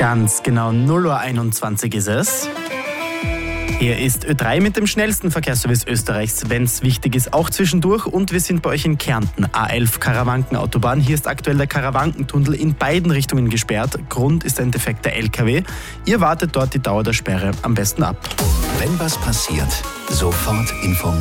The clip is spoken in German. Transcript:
Ganz genau 0:21 Uhr ist es. Hier ist Ö3 mit dem schnellsten Verkehrsservice Österreichs, wenn es wichtig ist, auch zwischendurch. Und wir sind bei euch in Kärnten, A11 Karawanken-Autobahn. Hier ist aktuell der Karawankentunnel in beiden Richtungen gesperrt. Grund ist ein defekter LKW. Ihr wartet dort die Dauer der Sperre am besten ab. Wenn was passiert, sofort informieren.